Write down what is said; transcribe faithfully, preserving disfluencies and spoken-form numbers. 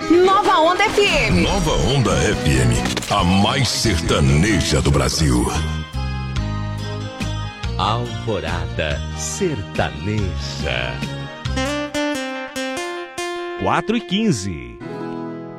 Nova Onda F M. Nova Onda F M, a mais sertaneja do Brasil. Alvorada Sertaneja. quatro e quinze.